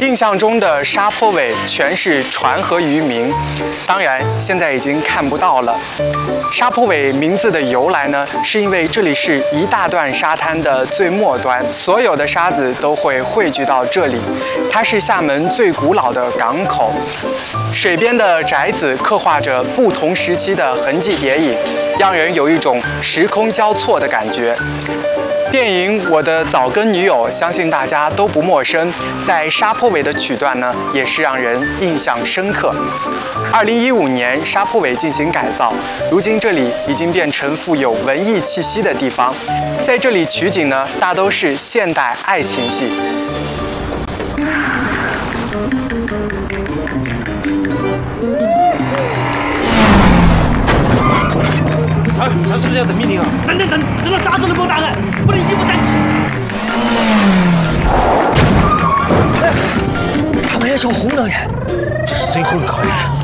印象中的沙坡尾全是船和渔民，当然现在已经看不到了。沙坡尾名字的由来呢，是因为这里是一大段沙滩的最末端，所有的沙子都会汇聚到这里。它是厦门最古老的港口，水边的宅子刻画着不同时期的痕迹叠影，让人有一种时空交错的感觉。电影《我的早更女友》相信大家都不陌生，在沙坡尾的曲段呢，也是让人印象深刻。2015年，沙坡尾进行改造，如今这里已经变成富有文艺气息的地方。在这里取景呢，大都是现代爱情戏。 他是不是要等命令啊？等到啥时候能够打来？不能一不站起。 他们要求红灯人， 这是最后一个考验。